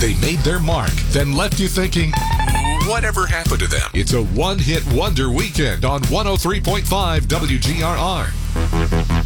they made their mark, then left you thinking, whatever happened to them? It's a one-hit wonder weekend on 103.5 WGRR.